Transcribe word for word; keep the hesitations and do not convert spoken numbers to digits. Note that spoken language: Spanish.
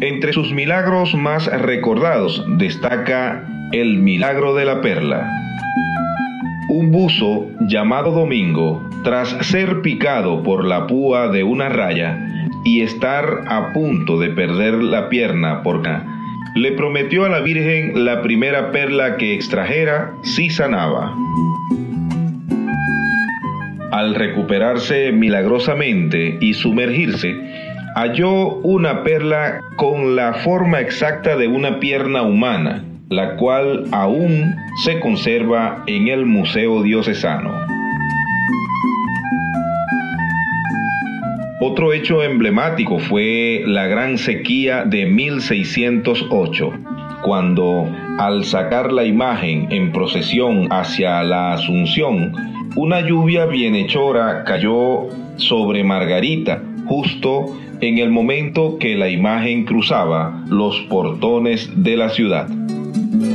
Entre sus milagros más recordados destaca el milagro de la perla. Un buzo llamado Domingo, tras ser picado por la púa de una raya y estar a punto de perder la pierna por le prometió a la Virgen la primera perla que extrajera si sanaba. Al recuperarse milagrosamente y sumergirse, halló una perla con la forma exacta de una pierna humana, la cual aún se conserva en el Museo Diocesano. Otro hecho emblemático fue la gran sequía de mil seiscientos ocho, cuando, al sacar la imagen en procesión hacia la Asunción, una lluvia bienhechora cayó sobre Margarita justo en el momento que la imagen cruzaba los portones de la ciudad.